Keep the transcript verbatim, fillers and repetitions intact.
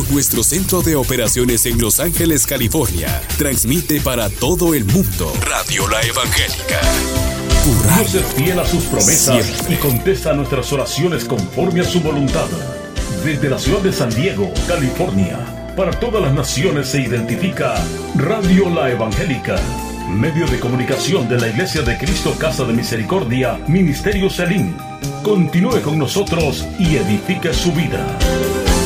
nuestro centro de operaciones en Los Ángeles, California, transmite para todo el mundo Radio La Evangélica. Dios es fiel a sus promesas siempre. Y contesta nuestras oraciones conforme a su voluntad. Desde la ciudad de San Diego, California, para todas las naciones se identifica Radio La Evangélica, medio de comunicación de la Iglesia de Cristo Casa de Misericordia, Ministerio Selim. Continúe con nosotros y edifique su vida.